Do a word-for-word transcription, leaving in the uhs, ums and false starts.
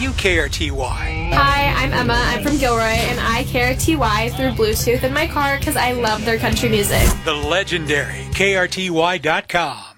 to K R T Y. Hi, I'm Emma. I'm from Gilroy, and I K R T Y through Bluetooth in my car because I love their country music. The legendary K R T Y dot com.